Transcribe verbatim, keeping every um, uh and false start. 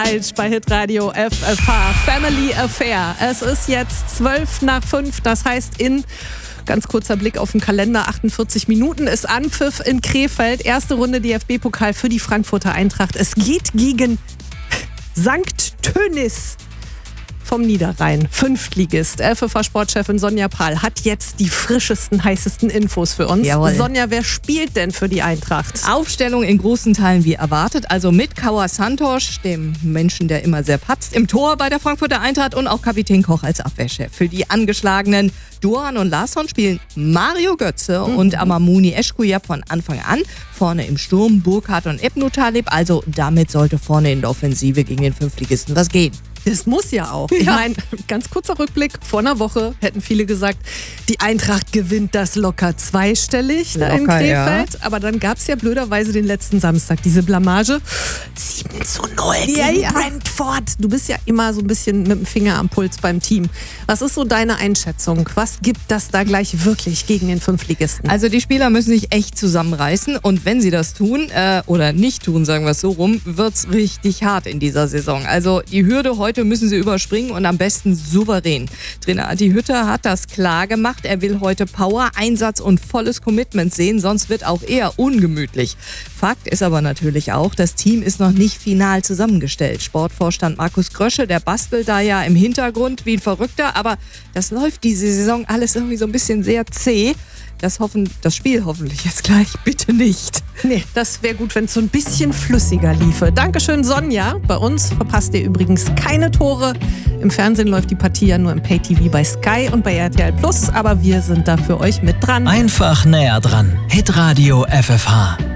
Bei Hitradio F F H Family Affair. Es ist jetzt zwölf nach fünf, das heißt in, ganz kurzer Blick auf den Kalender, achtundvierzig Minuten ist Anpfiff in Krefeld. Erste Runde D F B-Pokal für die Frankfurter Eintracht. Es geht gegen Sankt Tönis vom Niederrhein. Fünftligist. F F H-Sportchefin Sonja Pahl hat jetzt die frischesten, heißesten Infos für uns. Jawohl. Sonja, wer spielt denn für die Eintracht? Aufstellung in großen Teilen wie erwartet. Also mit Kauer Santos, dem Menschen, der immer sehr patzt, im Tor bei der Frankfurter Eintracht und auch Kapitän Koch als Abwehrchef. Für die angeschlagenen Duan und Larsson spielen Mario Götze mhm. und Amamuni Eşkuyap von Anfang an. Vorne im Sturm Burkhardt und Ebnu Talib. Also damit sollte vorne in der Offensive gegen den Fünftligisten was gehen. Das muss ja auch. Ich Ja. meine, ganz kurzer Rückblick. Vor einer Woche hätten viele gesagt, die Eintracht gewinnt das locker zweistellig da in Locker, Krefeld. Aber dann gab es ja blöderweise den letzten Samstag diese Blamage. sieben zu null Ja, gegen ja. Brentford. Du bist ja immer so ein bisschen mit dem Finger am Puls beim Team. Was ist so deine Einschätzung? Was gibt das da gleich wirklich gegen den Fünftligisten? Also die Spieler müssen sich echt zusammenreißen und wenn sie das tun, äh, oder nicht tun, sagen wir es so rum, wird's richtig hart in dieser Saison. Also die Hürde heute müssen sie überspringen und am besten souverän. Trainer Adi Hütter hat das klar gemacht. Er will heute Power, Einsatz und volles Commitment sehen, sonst wird auch eher ungemütlich. Fakt ist aber natürlich auch, das Team ist noch nicht final zusammengestellt. Sportvorstand Markus Krösche, der bastelt da ja im Hintergrund wie ein Verrückter, aber das läuft diese Saison alles irgendwie so ein bisschen sehr zäh. Das, hoffen, das Spiel hoffentlich jetzt gleich bitte nicht. Nee, das wäre gut, wenn es so ein bisschen flüssiger liefe. Dankeschön, Sonja. Bei uns verpasst ihr übrigens keine Tore. Im Fernsehen läuft die Partie ja nur im Pay-T V bei Sky und bei R T L Plus, aber wir sind da für euch mit dran. Einfach näher dran. Hitradio F F H.